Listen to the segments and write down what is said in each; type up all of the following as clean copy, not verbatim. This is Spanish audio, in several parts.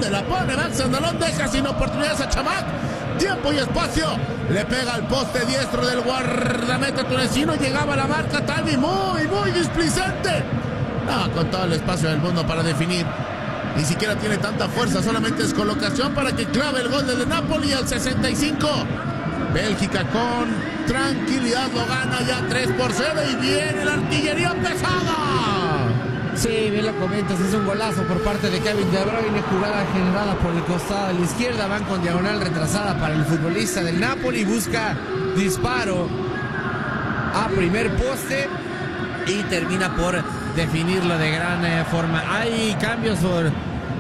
¿Dónde la pone Max Andalón? Deja sin oportunidades a Chamac. Tiempo y espacio. Le pega al poste diestro del guardameta tunecino. Llegaba a la marca Talvi. Muy displicente. No, con todo el espacio del mundo para definir. Ni siquiera tiene tanta fuerza. Solamente es colocación para que clave el gol del Napoli al 65. Bélgica con tranquilidad lo gana ya 3-0 y viene la artillería pesada. Sí, bien lo comentas, es un golazo por parte de Kevin De Bruyne, jugada generada por el costado de la izquierda, van con diagonal retrasada para el futbolista del Napoli, busca disparo a primer poste y termina por definirlo de gran forma. Hay cambios por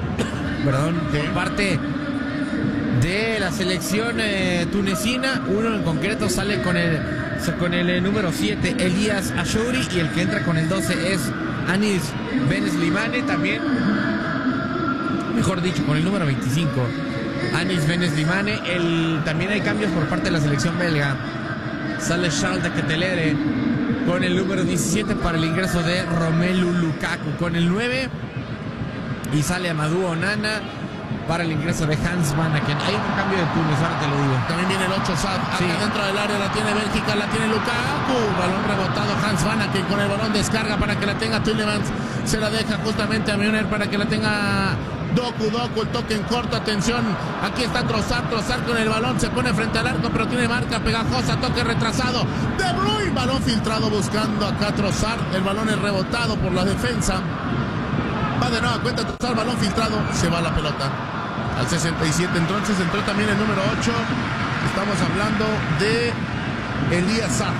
parte de la selección tunecina. Uno en concreto sale con el número 7, Elías Achouri, y el que entra con el 12 es Anis Beneslimane, también, mejor dicho, con el número 25, Anis Beneslimane. También hay cambios por parte de la selección belga. Sale Charles de Ketelere con el número 17 para el ingreso de Romelu Lukaku con el 9, y sale Amadou Onana para el ingreso de Hans Van Aken. Hay un cambio de Túnez, ahora te lo digo. También viene el 8 Sad, acá dentro del área la tiene Bélgica, la tiene Lukaku, balón rebotado, Hans Van Aken con el balón descarga para que la tenga Tielemans, se la deja justamente a Müller para que la tenga Doku, el toque en corto, atención, aquí está Trossard con el balón, se pone frente al arco, pero tiene marca pegajosa, toque retrasado, De Bruyne, balón filtrado buscando acá Trossard, el balón es rebotado por la defensa, va de nueva cuenta Trossard, balón filtrado, se va la pelota al 67, entonces entró también el número 8, estamos hablando de Elías Sad,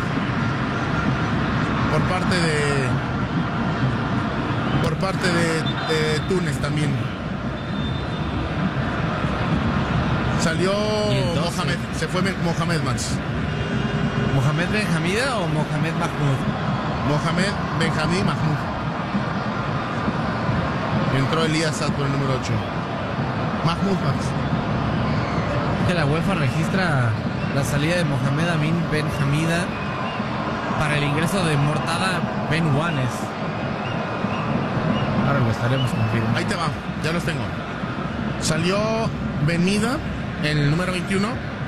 por parte de Túnez también. Salió Mohamed, se fue Mohamed Max. ¿Mohamed Benhamida o Mohamed Mahmoud? Mohamed Benjamín Mahmoud. Entró Elías Sad por el número 8. Mahmoud Max. Que la UEFA registra la salida de Mohamed Amin Benhamida para el ingreso de Mortada Ben Wanes. Ahora lo estaremos confirmando. Ahí te va, ya los tengo. Salió Benida en el número 21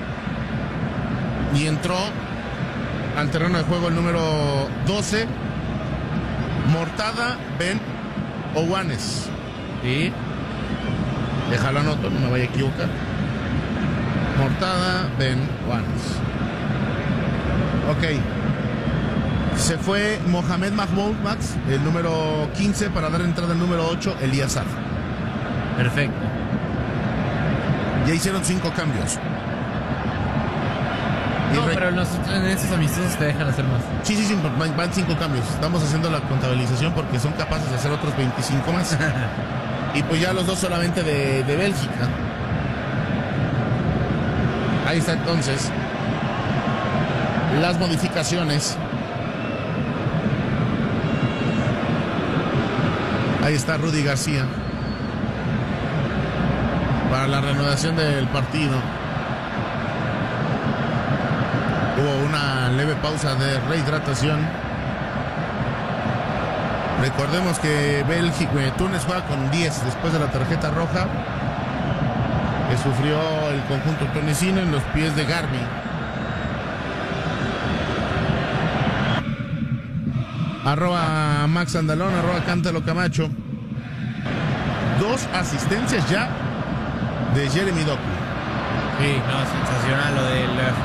y entró al terreno de juego el número 12, Mortada Ben Owanes. Sí. Déjalo anoto, no me vaya a equivocar. Mortada Ben Owanes. Ok. Se fue Mohamed Mahmoud Max, el número 15, para dar entrada al número 8, Elías Sad. Perfecto. Ya hicieron 5 cambios. No, pero en esos amistosos te dejan hacer más. Sí, van 5 cambios. Estamos haciendo la contabilización porque son capaces de hacer otros 25 más. Y pues ya los 2 solamente de Bélgica. Ahí está entonces las modificaciones. Ahí está Rudy García para la reanudación del partido. Hubo una leve pausa de rehidratación. Recordemos que Túnez juega con 10 después de la tarjeta roja que sufrió el conjunto tunecino en los pies de Garbi. Arroba Max Andalón, arroba Cántalo Camacho. 2 asistencias ya de Jeremy Doku. Sí, no, sensacional lo del